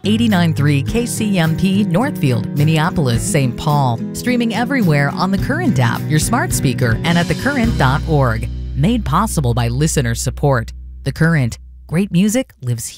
89.3 KCMP Northfield, Minneapolis, St. Paul. Streaming everywhere on the Current app, your smart speaker, and at thecurrent.org. Made possible by listener support. The Current. Great music lives here.